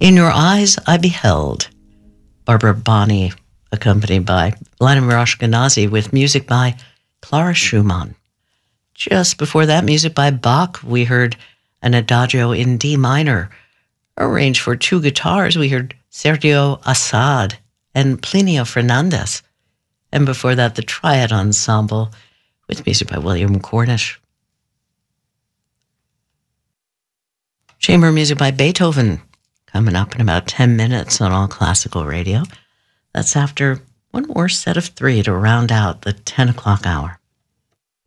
In Your Eyes I Beheld, Barbara Bonney, accompanied by Vladimir Ashkenazy with music by Clara Schumann. Just before that, music by Bach, we heard an Adagio in D minor. Arranged for two guitars, we heard Sergio Assad and Plinio Fernandez. And before that, the Triad Ensemble with music by William Cornish. Chamber music by Beethoven, coming up in about 10 minutes on All Classical Radio. That's after one more set of three to round out the 10 o'clock hour.